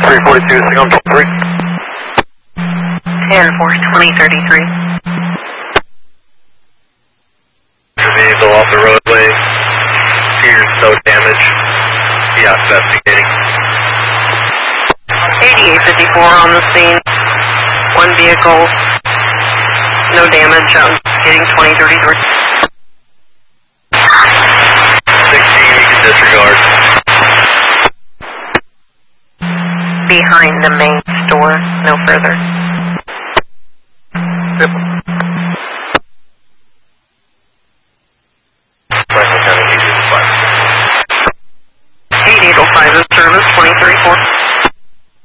342, signal 3. 10-4-2033. Vehicle off the roadway. Here's no damage. Yeah, investigating. 8854 on the scene. One vehicle. No damage. Getting 2033. 16, you can disregard. Behind the main store. No further. Yep. Franklin County, 8805 is